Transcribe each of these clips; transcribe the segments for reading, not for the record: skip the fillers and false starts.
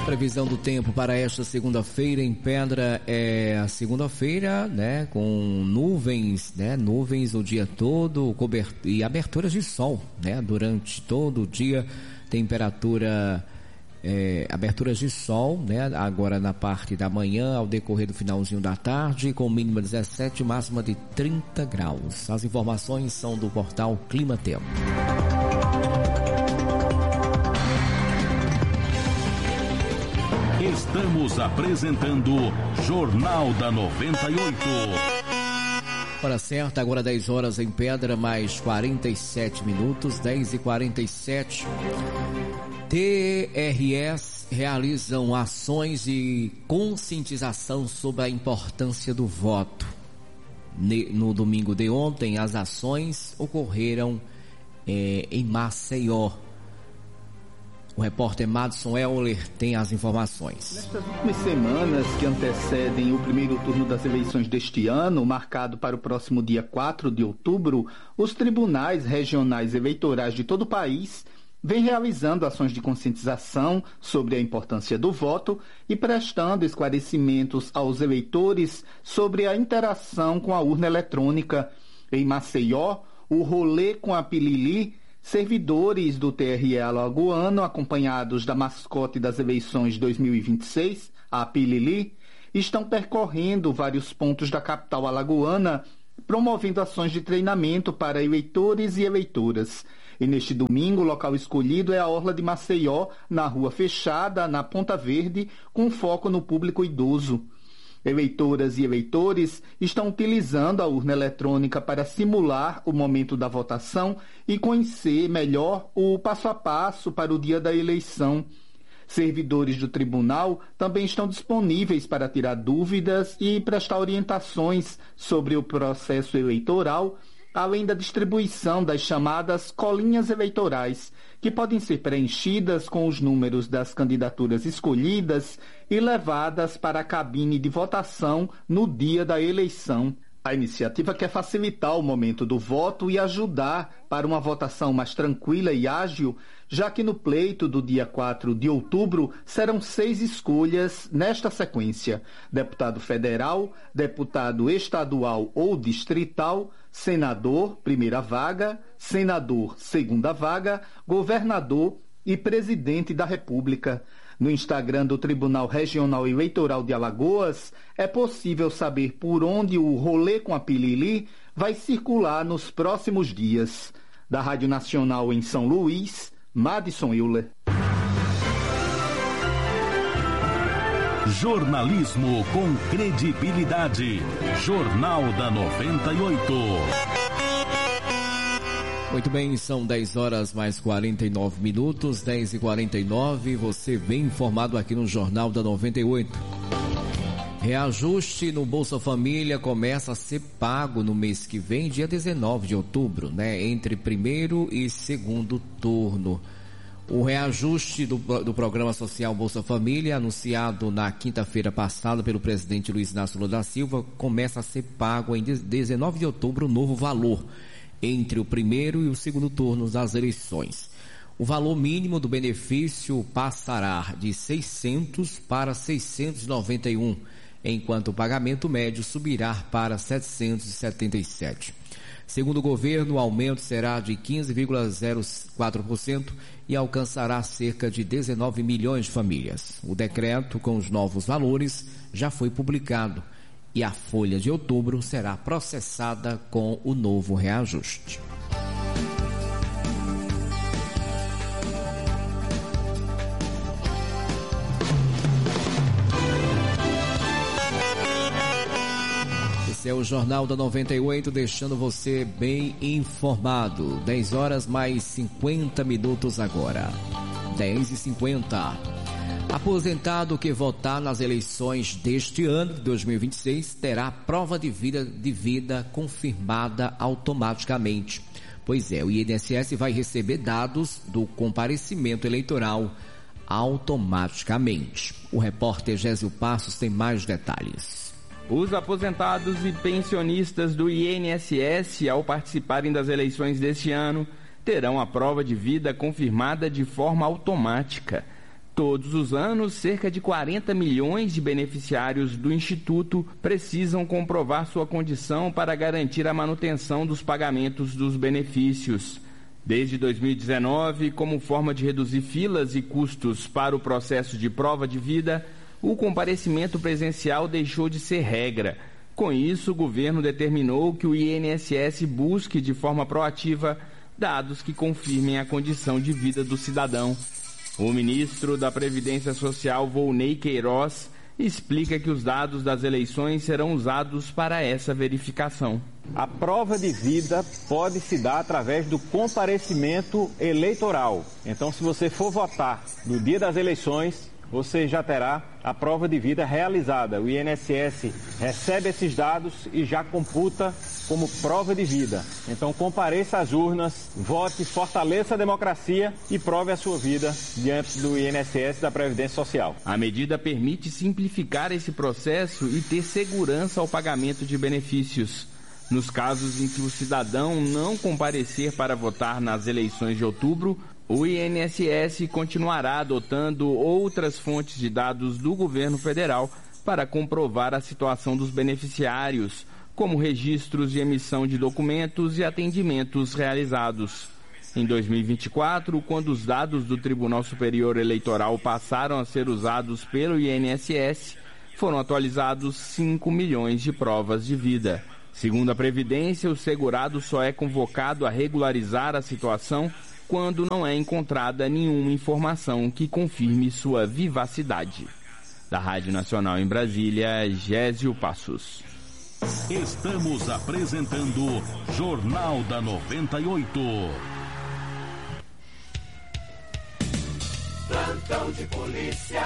Previsão do tempo para esta segunda-feira em Pedra é a segunda-feira, né, com nuvens, né, nuvens o dia todo, e aberturas de sol, né, durante todo o dia, temperatura, aberturas de sol, né, agora na parte da manhã, ao decorrer do finalzinho da tarde, com mínima 17, máxima de 30 graus. As informações são do portal Clima Tempo. Estamos apresentando Jornal da 98. Hora certa, agora 10 horas em Pedra, mais 47 minutos, 10h47. TRS realizam ações de conscientização sobre a importância do voto. No domingo de ontem, as ações ocorreram em Maceió. O repórter Madison Euler tem as informações. Nestas últimas semanas que antecedem o primeiro turno das eleições deste ano, marcado para o próximo dia 4 de outubro, os tribunais regionais eleitorais de todo o país vêm realizando ações de conscientização sobre a importância do voto e prestando esclarecimentos aos eleitores sobre a interação com a urna eletrônica. Em Maceió, o rolê com a Pilili, servidores do TRE alagoano, acompanhados da mascote das eleições 2026, a Pilili, estão percorrendo vários pontos da capital alagoana, promovendo ações de treinamento para eleitores e eleitoras. E neste domingo, o local escolhido é a Orla de Maceió, na Rua Fechada, na Ponta Verde, com foco no público idoso. Eleitoras e eleitores estão utilizando a urna eletrônica para simular o momento da votação e conhecer melhor o passo a passo para o dia da eleição. Servidores do tribunal também estão disponíveis para tirar dúvidas e prestar orientações sobre o processo eleitoral, além da distribuição das chamadas colinhas eleitorais, que podem ser preenchidas com os números das candidaturas escolhidas e levadas para a cabine de votação no dia da eleição. A iniciativa quer facilitar o momento do voto e ajudar para uma votação mais tranquila e ágil, já que no pleito do dia 4 de outubro serão 6 escolhas nesta sequência: deputado federal, deputado estadual ou distrital, senador, primeira vaga, senador, segunda vaga, governador e presidente da República. No Instagram do Tribunal Regional Eleitoral de Alagoas, é possível saber por onde o rolê com a Pilili vai circular nos próximos dias. Da Rádio Nacional em São Luís, Madison Euler. Jornalismo com credibilidade. Jornal da 98. Muito bem, são 10 horas mais 49 minutos, 10h49, você bem informado aqui no Jornal da 98. Reajuste no Bolsa Família começa a ser pago no mês que vem, dia 19 de outubro, né? Entre primeiro e segundo turno. O reajuste do Programa Social Bolsa Família, anunciado na quinta-feira passada pelo presidente Luiz Inácio Lula da Silva, começa a ser pago em 19 de outubro o novo valor, entre o primeiro e o segundo turno das eleições. O valor mínimo do benefício passará de 600 para 691, enquanto o pagamento médio subirá para 777. Segundo o governo, o aumento será de 15,04% e alcançará cerca de 19 milhões de famílias. O decreto com os novos valores já foi publicado e a folha de outubro será processada com o novo reajuste. Esse é o Jornal da 98, deixando você bem informado. 10 horas mais 50 minutos agora. 10h50. Aposentado que votar nas eleições deste ano, de 2026, terá prova de vida confirmada automaticamente. Pois é, o INSS vai receber dados do comparecimento eleitoral automaticamente. O repórter Gésio Passos tem mais detalhes. Os aposentados e pensionistas do INSS, ao participarem das eleições deste ano, terão a prova de vida confirmada de forma automática. Todos os anos, cerca de 40 milhões de beneficiários do Instituto precisam comprovar sua condição para garantir a manutenção dos pagamentos dos benefícios. Desde 2019, como forma de reduzir filas e custos para o processo de prova de vida, o comparecimento presencial deixou de ser regra. Com isso, o governo determinou que o INSS busque de forma proativa dados que confirmem a condição de vida do cidadão. O ministro da Previdência Social, Volney Queiroz, explica que os dados das eleições serão usados para essa verificação. A prova de vida pode se dar através do comparecimento eleitoral. Então, se você for votar no dia das eleições, você já terá a prova de vida realizada. O INSS recebe esses dados e já computa como prova de vida. Então, compareça às urnas, vote, fortaleça a democracia e prove a sua vida diante do INSS da Previdência Social. A medida permite simplificar esse processo e ter segurança ao pagamento de benefícios. Nos casos em que o cidadão não comparecer para votar nas eleições de outubro, o INSS continuará adotando outras fontes de dados do governo federal para comprovar a situação dos beneficiários, como registros de emissão de documentos e atendimentos realizados. Em 2024, quando os dados do Tribunal Superior Eleitoral passaram a ser usados pelo INSS, foram atualizados 5 milhões de provas de vida. Segundo a Previdência, o segurado só é convocado a regularizar a situação quando não é encontrada nenhuma informação que confirme sua vivacidade. Da Rádio Nacional em Brasília, Gésio Passos. Estamos apresentando Jornal da 98. Plantão de polícia.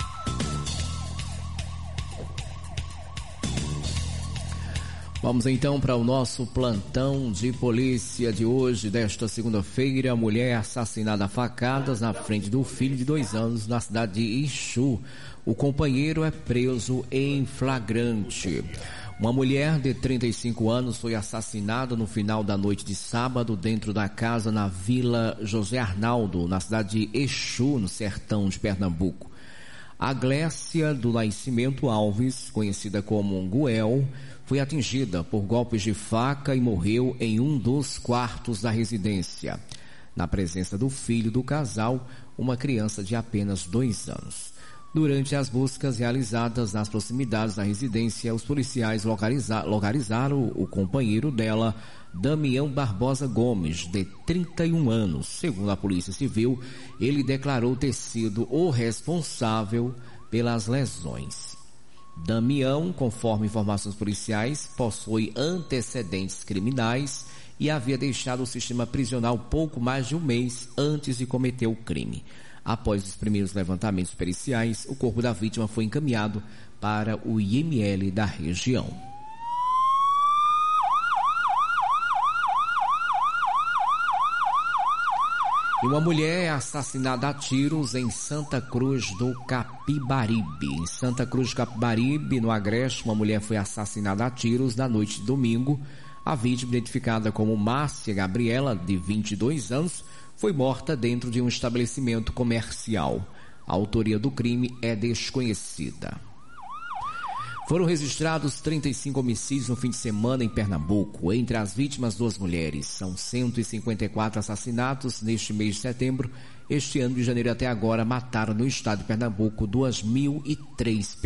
Vamos então para o nosso plantão de polícia de hoje, desta segunda-feira. Mulher assassinada a facadas na frente do filho de 2 anos na cidade de Ixu. O companheiro é preso em flagrante. Uma mulher de 35 anos foi assassinada no final da noite de sábado dentro da casa na Vila José Arnaldo, na cidade de Ixu, no sertão de Pernambuco. A Glécia do Nascimento Alves, conhecida como Guel, foi atingida por golpes de faca e morreu em um dos quartos da residência, na presença do filho do casal, uma criança de apenas 2 anos. Durante as buscas realizadas nas proximidades da residência, os policiais localizaram o companheiro dela, Damião Barbosa Gomes, de 31 anos. Segundo a Polícia Civil, ele declarou ter sido o responsável pelas lesões. Damião, conforme informações policiais, possui antecedentes criminais e havia deixado o sistema prisional pouco mais de um mês antes de cometer o crime. Após os primeiros levantamentos periciais, o corpo da vítima foi encaminhado para o IML da região. E uma mulher é assassinada a tiros em Santa Cruz do Capibaribe. Em Santa Cruz do Capibaribe, no Agreste, uma mulher foi assassinada a tiros na noite de domingo. A vítima, identificada como Márcia Gabriela, de 22 anos, foi morta dentro de um estabelecimento comercial. A autoria do crime é desconhecida. Foram registrados 35 homicídios no fim de semana em Pernambuco. Entre as vítimas, 2 mulheres. São 154 assassinatos neste mês de setembro. Este ano, de janeiro até agora, mataram no estado de Pernambuco 2.003 pessoas.